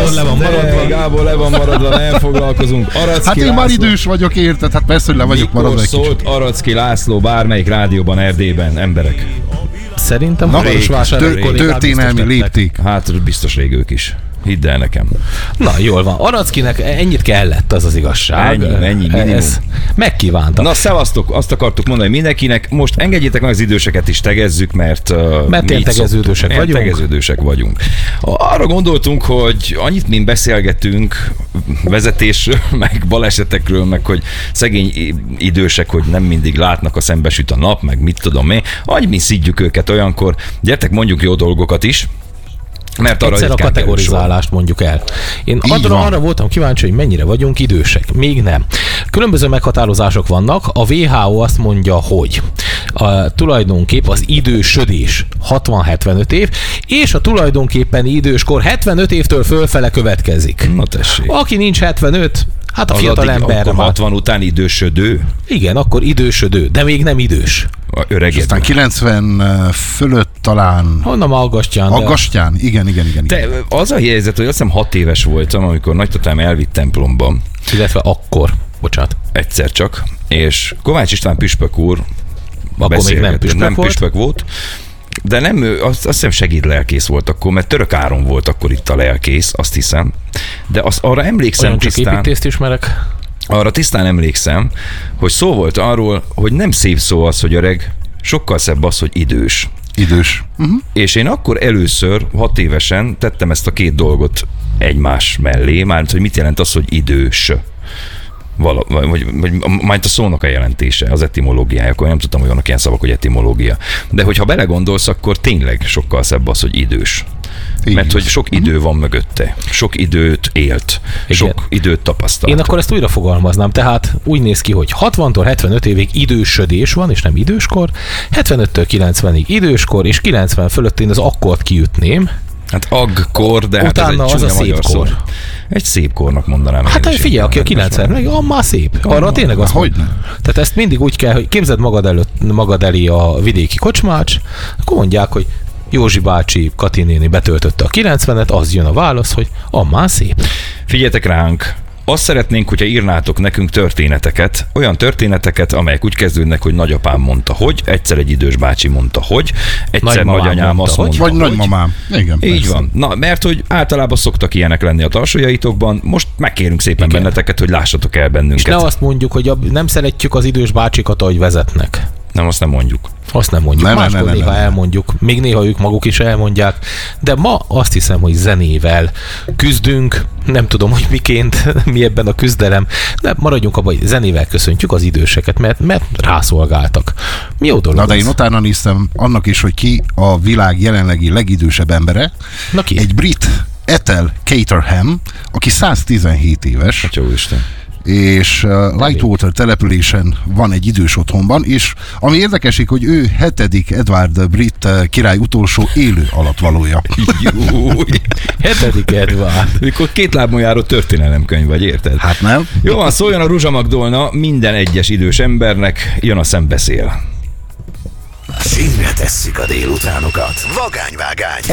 Gábor le van maradva. Gábor le van maradva, nem foglalkozunk. Aracki Hát én László. már idős vagyok, érted? Hát persze, hogy le vagyok Mikor maradva egy kicsit. szólt Aracki László bármelyik rádióban Erdélyben, emberek? Szerintem Na, Marosvásárhelyi kollégák történelmi biztos tettek. lépték. Hát biztos rég ők is. Hidd el nekem. Na, jól van. Arackinek ennyit kellett, az az igazság. Ennyi, minimum. Ez megkívánta. Na, szevasztok, azt akartuk mondani mindenkinek. Most engedjétek meg az időseket is tegezzük, mert Mert ilyen tegeződősek vagyunk. Tegeződősek vagyunk. Arra gondoltunk, hogy annyit mind beszélgetünk vezetésről, meg balesetekről, meg hogy szegény idősek, hogy nem mindig látnak, a szembesüt a nap, meg mit tudom én. Annyit mind szidjuk őket olyankor. Gyertek, mondjuk jó dolgokat is. Mert arra egyszer a kategorizálást mondjuk el. Én arra voltam kíváncsi, hogy mennyire vagyunk idősek. Még nem. Különböző meghatározások vannak. A WHO azt mondja, hogy tulajdonképp az idősödés 60-75 év, és a tulajdonképpeni időskor 75 évtől fölfele következik. Na tessék. Aki nincs 75, hát a fiatal ember. Akkor 60 után idősödő? Igen, akkor idősödő, de még nem idős. Aztán 90 fölött talán... Honnan Aggastyán? Aggastyán? Igen. De az a helyzet, hogy azt hiszem 6 éves voltam, amikor nagytatám elvitt templomba. Illetve akkor, bocsánat. Egyszer csak. És Kovács István püspök úr akkor még nem püspök volt. De nem, azt hiszem segédlelkész volt akkor, mert Török Áron volt akkor itt a lelkész, azt hiszem. De arra emlékszem olyan tisztán... csak építészt ismerek. Arra tisztán emlékszem, hogy szó volt arról, hogy nem szép szó az, hogy öreg, sokkal szebb az, hogy idős. Idős. És én akkor először 6 évesen tettem ezt a két dolgot egymás mellé, mármint, hogy mit jelent az, hogy idős. Vagy majd a szónak a jelentése, az etimológiája, akkor nem tudtam, hogy vannak ilyen szavak, hogy etimológia. De hogyha belegondolsz, akkor tényleg sokkal szebb az, hogy idős. Mert hogy sok idő van mögötte, sok időt élt, igen. Sok időt tapasztalt. Én akkor ezt újra fogalmaznám, tehát úgy néz ki, hogy 60-tól 75 évig idősödés van, és nem időskor, 75-től 90-ig időskor, és 90 fölött én az akkord kiütném. Hát aggkor, de utána hát ez egy az a szép kor. Szó. Egy szép kornak mondanám. Hát figyelj, aki a 90, meg már szép. Arra tényleg azt mondja. Tehát ezt mindig úgy kell, hogy képzeld magad elé a vidéki kocsmács, akkor mondják, hogy Józsi bácsi, Kati néni betöltötte a 90-et, az jön a válasz, hogy már szép. Figyeljetek ránk! Azt szeretnénk, hogyha írnátok nekünk történeteket, olyan történeteket, amelyek úgy kezdődnek, hogy nagyapám mondta, hogy, egyszer egy idős bácsi mondta, hogy, egyszer nagyanyám azt mondta, vagy nagymamám. Igen, így persze. van. Na, mert hogy általában szoktak ilyenek lenni a tarsójaitokban, most megkérünk szépen benneteket, hogy lássatok el bennünket. És ne azt mondjuk, hogy nem szeretjük az idős bácsikat, ahogy vezetnek. Nem, azt nem mondjuk. Azt nem mondjuk. Máskor néha elmondjuk, még néha ők maguk is elmondják, de ma azt hiszem, hogy zenével küzdünk, nem tudom, hogy miként, mi ebben a küzdelem, de maradjunk abban, hogy zenével köszöntjük az időseket, mert rászolgáltak. Mi jó dolog. Na, de én utána néztem annak is, hogy ki a világ jelenlegi legidősebb embere. Na ki? Egy brit, Ethel Caterham, aki 117 éves. Hát jó Isten. És Lightwater településen van egy idős otthonban, és ami érdekesik, hogy ő 7. Edward brit király utolsó élő alattvalója. Júj. 7. Edward. Mikor 2 lábon járó történelemkönyv vagy, érted? Hát nem. Jó van, szóljon a Ruzsa Magdolna, minden egyes idős embernek jön a Szembeszél. Színre tesszük a délutánokat. Vagányvágány.